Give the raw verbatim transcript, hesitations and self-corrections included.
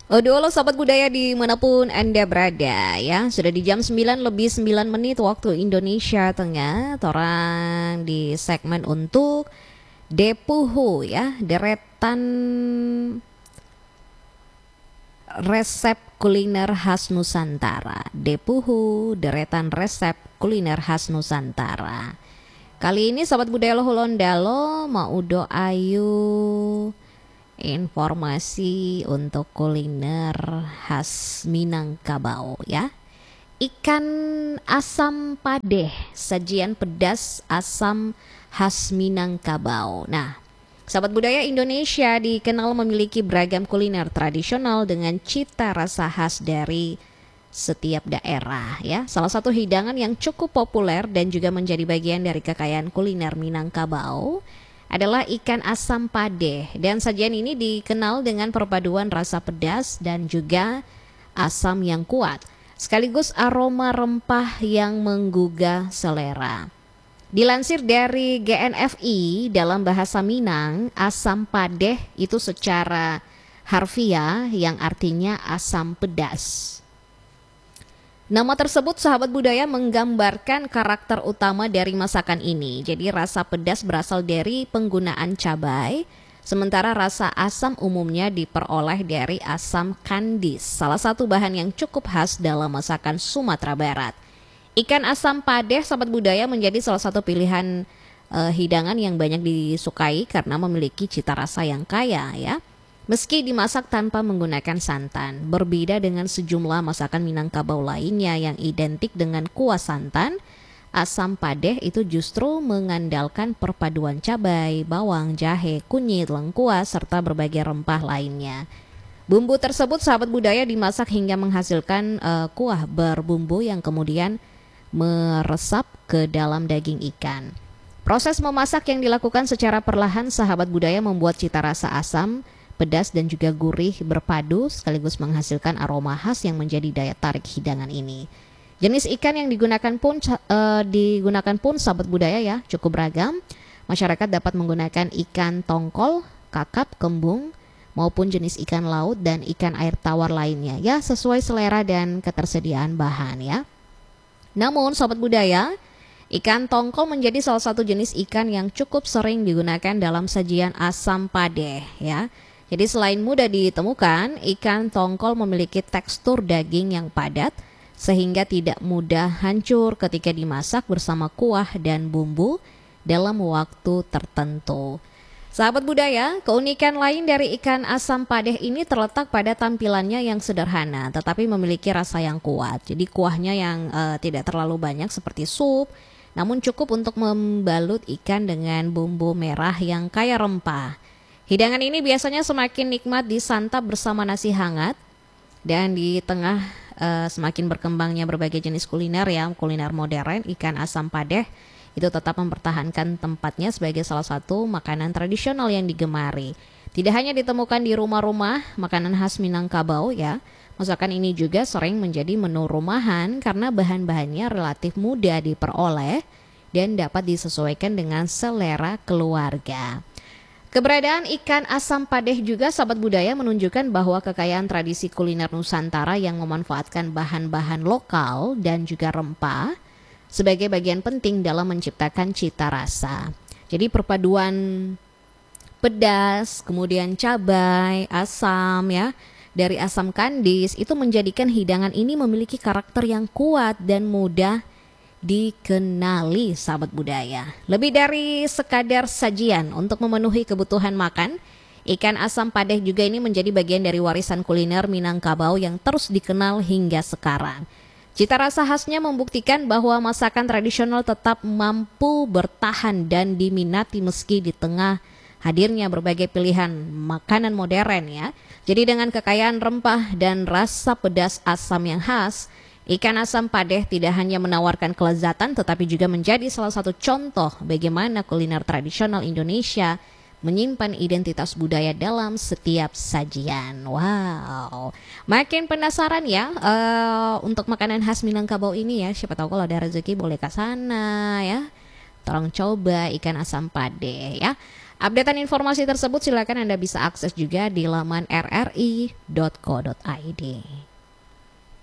Aduh, halo sahabat budaya dimanapun Anda berada ya. Sudah di jam sembilan lebih sembilan menit waktu Indonesia Tengah. Torang di segmen untuk Depuhu ya, deretan resep kuliner khas Nusantara. Depuhu, deretan resep kuliner khas Nusantara. Kali ini sahabat budaya Lohulondalo mau doayu informasi untuk kuliner khas Minangkabau ya. Ikan asam padeh, sajian pedas asam khas Minangkabau. Nah, sahabat budaya Indonesia dikenal memiliki beragam kuliner tradisional dengan cita rasa khas dari setiap daerah ya. Salah satu hidangan yang cukup populer dan juga menjadi bagian dari kekayaan kuliner Minangkabau adalah ikan asam padeh, dan sajian ini dikenal dengan perpaduan rasa pedas dan juga asam yang kuat, sekaligus aroma rempah yang menggugah selera. Dilansir dari G N F I, dalam bahasa Minang, asam padeh itu secara harfiah yang artinya asam pedas. Nama tersebut sahabat budaya menggambarkan karakter utama dari masakan ini. Jadi rasa pedas berasal dari penggunaan cabai, sementara rasa asam umumnya diperoleh dari asam kandis, salah satu bahan yang cukup khas dalam masakan Sumatera Barat. Ikan asam padeh sahabat budaya menjadi salah satu pilihan uh, hidangan yang banyak disukai karena memiliki cita rasa yang kaya ya. Meski dimasak tanpa menggunakan santan, berbeda dengan sejumlah masakan Minangkabau lainnya yang identik dengan kuah santan, asam padeh itu justru mengandalkan perpaduan cabai, bawang, jahe, kunyit, lengkuas, serta berbagai rempah lainnya. Bumbu tersebut sahabat budaya dimasak hingga menghasilkan uh, kuah berbumbu yang kemudian meresap ke dalam daging ikan. Proses memasak yang dilakukan secara perlahan sahabat budaya membuat cita rasa asam, pedas dan juga gurih berpadu sekaligus menghasilkan aroma khas yang menjadi daya tarik hidangan ini. Jenis ikan yang digunakan pun uh, digunakan pun sahabat budaya ya cukup beragam. Masyarakat dapat menggunakan ikan tongkol, kakap, kembung maupun jenis ikan laut dan ikan air tawar lainnya ya, sesuai selera dan ketersediaan bahan ya. Namun sahabat budaya, ikan tongkol menjadi salah satu jenis ikan yang cukup sering digunakan dalam sajian asam padeh ya. Jadi selain mudah ditemukan, ikan tongkol memiliki tekstur daging yang padat sehingga tidak mudah hancur ketika dimasak bersama kuah dan bumbu dalam waktu tertentu. Sahabat budaya, keunikan lain dari ikan asam padeh ini terletak pada tampilannya yang sederhana tetapi memiliki rasa yang kuat. Jadi kuahnya yang uh, tidak terlalu banyak seperti sup, namun cukup untuk membalut ikan dengan bumbu merah yang kaya rempah. Hidangan ini biasanya semakin nikmat disantap bersama nasi hangat, dan di tengah uh, semakin berkembangnya berbagai jenis kuliner ya, kuliner modern, ikan asam padeh itu tetap mempertahankan tempatnya sebagai salah satu makanan tradisional yang digemari. Tidak hanya ditemukan di rumah-rumah makanan khas Minangkabau ya, masakan ini juga sering menjadi menu rumahan karena bahan-bahannya relatif mudah diperoleh dan dapat disesuaikan dengan selera keluarga. Keberadaan ikan asam padeh juga sahabat budaya menunjukkan bahwa kekayaan tradisi kuliner Nusantara yang memanfaatkan bahan-bahan lokal dan juga rempah sebagai bagian penting dalam menciptakan cita rasa. Jadi perpaduan pedas, kemudian cabai, asam ya, dari asam kandis itu menjadikan hidangan ini memiliki karakter yang kuat dan mudah dikenali sahabat budaya. Lebih dari sekadar sajian untuk memenuhi kebutuhan makan, ikan asam padeh juga ini menjadi bagian dari warisan kuliner Minangkabau yang terus dikenal hingga sekarang. Cita rasa khasnya membuktikan bahwa masakan tradisional tetap mampu bertahan dan diminati meski di tengah hadirnya berbagai pilihan makanan modern ya. Jadi dengan kekayaan rempah dan rasa pedas asam yang khas, ikan asam padeh tidak hanya menawarkan kelezatan tetapi juga menjadi salah satu contoh bagaimana kuliner tradisional Indonesia menyimpan identitas budaya dalam setiap sajian. Wow, makin penasaran ya uh, untuk makanan khas Minangkabau ini ya. Siapa tahu kalau ada rezeki boleh ke sana ya. Tolong coba ikan asam padeh ya. Updatean informasi tersebut silakan Anda bisa akses juga di laman r r i dot co dot i d.